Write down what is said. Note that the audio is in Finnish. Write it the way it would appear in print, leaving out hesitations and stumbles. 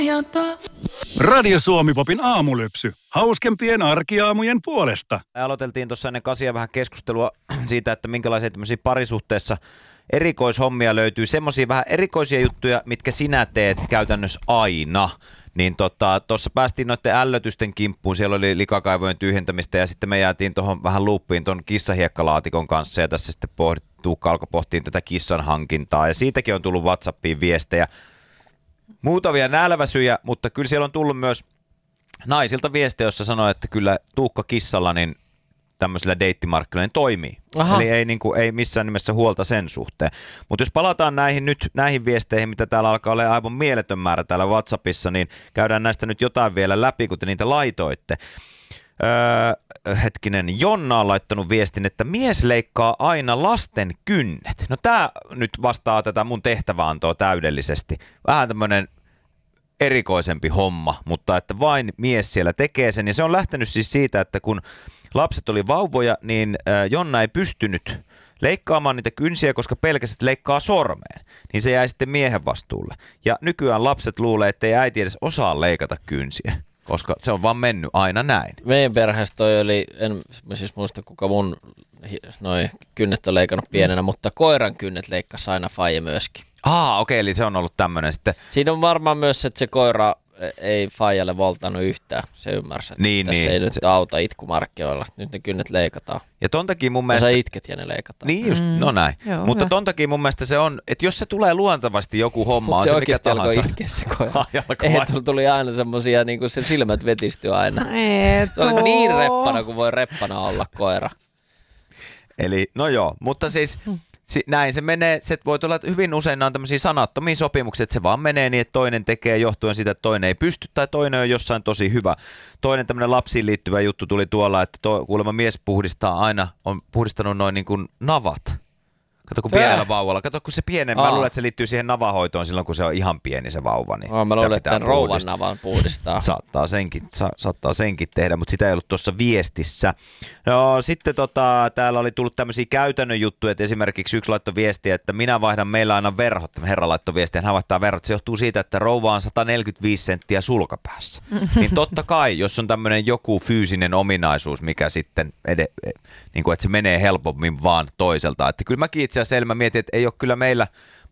Radio Suomi-popin aamulypsy. Hauskempien arkiaamujen puolesta. Aloiteltiin tuossa ennen 8 vähän keskustelua siitä, että minkälaisia tämmöisiä parisuhteessa erikoishommia löytyy. Semmoisia vähän erikoisia juttuja, mitkä sinä teet käytännössä aina. Niin tuossa päästiin noiden ällötysten kimppuun. Siellä oli likakaivojen tyhjentämistä ja sitten me jäätiin tuohon vähän luuppiin tuon kissahiekkaalaatikon kanssa. Ja tässä sitten Tuukka alkoi pohtia tätä kissan hankintaa. Ja siitäkin on tullut WhatsAppiin viestejä. Muutamia nälväsyjä, mutta kyllä siellä on tullut myös naisilta viestejä, jossa sanoo, että kyllä Tuukka kissalla niin tämmöisillä deittimarkkinoilla toimii. Aha. Eli ei missään nimessä huolta sen suhteen. Mutta jos palataan näihin viesteihin, mitä täällä alkaa olla aivan mieletön määrä täällä WhatsAppissa, niin käydään näistä nyt jotain vielä läpi, kun te niitä laitoitte. Jonna on laittanut viestin, että mies leikkaa aina lasten kynnet. No tää nyt vastaa tätä mun tehtäväantoa täydellisesti. Vähän tämmönen erikoisempi homma, mutta että vain mies siellä tekee sen. Ja se on lähtenyt siis siitä, että kun lapset oli vauvoja, niin Jonna ei pystynyt leikkaamaan niitä kynsiä, koska pelkästään että leikkaa sormeen. Niin se jäi sitten miehen vastuulle. Ja nykyään lapset luulee, että ei äiti edes osaa leikata kynsiä, koska se on vaan mennyt aina näin. Meidän perheessä toi oli, en siis muista kuka mun noi kynnet on leikannut pienenä, mutta koiran kynnet leikkasi aina faija myöskin. Okei, eli se on ollut tämmöinen sitten. Siinä on varmaan myös, että se koira ei faijalle voltannut yhtään. Se ymmärsi, että tässä ei nyt auta itkumarkkinoilla. Nyt ne kynnet leikataan. Ja ton takia mun mielestä... sä itket ja ne leikataan. Niin just, no näin. Joo, mutta hyvä. ton takia mun mielestä se on, että jos se tulee luontavasti joku homma, on se mikä tahansa. Mutta se oikeasti alkoi itkeä se koira. Ei, tuli aina semmosia, niin kuin se silmät vetistyi aina. Se on niin reppana kuin voi reppana olla koira. Eli, no joo, mutta siis... Näin se menee, se voi tulla hyvin usein, nämä on tämmöisiä sanattomia sopimuksia, että se vaan menee niin, että toinen tekee johtuen siitä, että toinen ei pysty tai toinen on jossain tosi hyvä. Toinen tämmöinen lapsiin liittyvä juttu tuli tuolla, että kuulemma mies on puhdistanut noin niin kuin navat. Kato kun pienellä vauvalla, kato kun se pienen, mä luulen, että se liittyy siihen navahoitoon silloin, kun se on ihan pieni se vauva. Niin mä luulen, että rouvan navan puhdistaa. Saattaa senkin tehdä, mutta sitä ei ollut tuossa viestissä. No sitten täällä oli tullut tämmöisiä käytännön juttuja, että esimerkiksi yksi laittoi viestiä, että minä vaihdan meillä aina verhot. Herra laittoi viestiä, hän vaihtaa verhot. Se johtuu siitä, että rouva on 145 senttiä sulkapäässä. Niin totta kai, jos on tämmöinen joku fyysinen ominaisuus, mikä sitten, niin kuin, että se menee helpommin vaan toiselta. Että kyllä mäkin itse asiassa mä mietin, että ei ole kyllä meillä